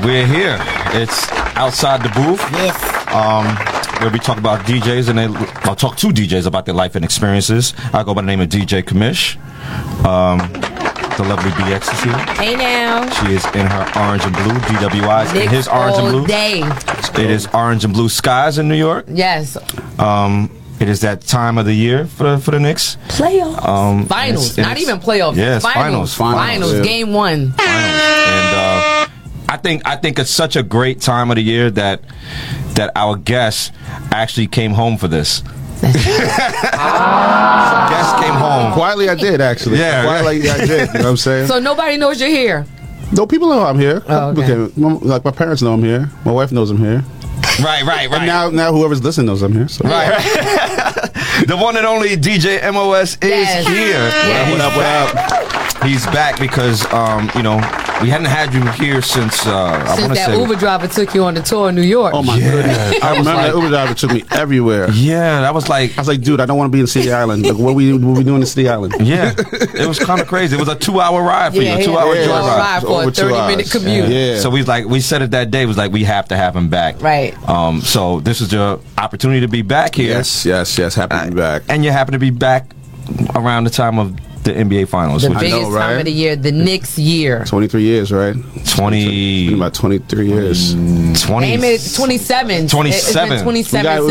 We're here. It's outside the booth. Yes. Where we talk about DJs and I'll talk to DJs about their life and experiences. I go by the name of DJ Kamish. The lovely BX is here. Hey now. She is in her orange and blue. DWI is in his orange and blue. Day. It is orange and blue skies in New York. Yes. It is that time of the year for the Knicks. Playoffs. Finals. Not even playoffs. Yes, finals. Finals. Yeah. Game 1. And I think it's such a great time of the year that our guest actually came home for this. Guest came home. Quietly, I did actually. Yeah, quietly, I did. You know what I'm saying? So nobody knows you're here. No, people know I'm here. Oh, okay. Like my parents know I'm here. My wife knows I'm here. Right. And now whoever's listening knows I'm here. So. Right. The one and only DJ MOS is here. Yes. What up? He's back because we hadn't had you here since I want Since to that say Uber driver took you on the tour in New York. Oh my goodness! I remember that Uber driver took me everywhere. Yeah, that was like I was like, dude, I don't want to be in City Island. Like, what we doing in City Island? Yeah, it was kind of crazy. It was a 2-hour ride for you, a 2-hour joyride for a 30-minute commute. Yeah. So we said it that day. It was like we have to have him back. Right. So this is your opportunity to be back here. Yes. Happy to be back. And you happen to be back around the time of the NBA Finals. The which biggest know, right? time of the year, the Knicks year. 23 years, right? 20 About 23 years. 20 Name it 27. 27. It's been 27